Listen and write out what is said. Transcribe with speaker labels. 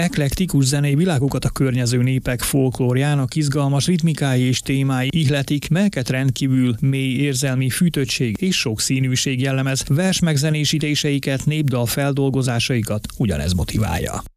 Speaker 1: Eklektikus zenei világokat a környező népek folklórjának izgalmas ritmikái és témái ihletik, melyeket rendkívül mély érzelmi fűtöttség és sokszínűség jellemez, vers megzenésítéseiket, népdal feldolgozásaikat ugyanez motiválja.